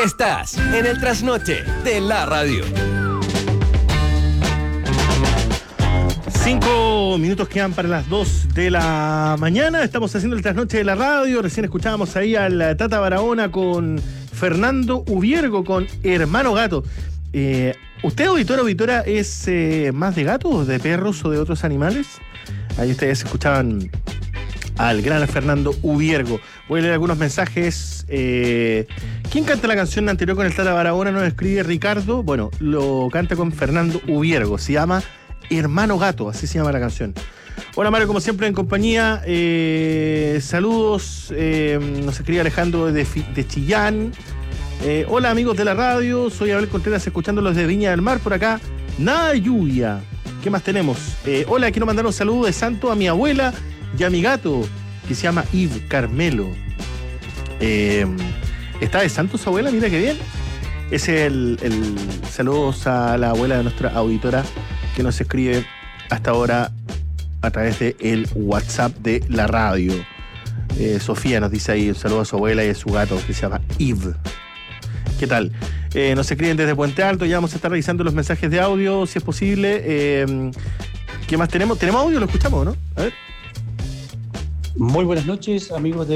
Estás en el trasnoche de la radio. 5 minutos quedan para las 2 de la mañana. Estamos haciendo el trasnoche de la radio. Recién escuchábamos ahí al Tata Barahona con Fernando Ubiergo, con Hermano Gato. ¿Usted, auditora, es más de gatos, de perros o de otros animales? Ahí ustedes escuchaban al gran Fernando Ubiergo. Voy a leer algunos mensajes. ¿Quién canta la canción anterior con el Tata Barahona? Nos escribe Ricardo. Bueno, lo canta con Fernando Ubiergo. Se llama Hermano Gato, así se llama la canción. Hola Mario, como siempre en compañía. Saludos. Nos escribe Alejandro de Chillán. Hola amigos de la radio, soy Abel Contreras escuchándolos de Viña del Mar por acá. Nada de lluvia. ¿Qué más tenemos? Hola, quiero mandar un saludo de santo a mi abuela y a mi gato, que se llama Yves Carmelo. ¿Está de santo su abuela? Mira qué bien. Es el saludos a la abuela de nuestra auditora que nos escribe hasta ahora a través de el WhatsApp de la radio. Sofía nos dice ahí un saludo a su abuela y a su gato que se llama Yves. ¿Qué tal? Nos escriben desde Puente Alto, ya vamos a estar revisando los mensajes de audio, si es posible. ¿Qué más tenemos? ¿Tenemos audio? ¿Lo escuchamos, no? A ver. Muy buenas noches, amigos de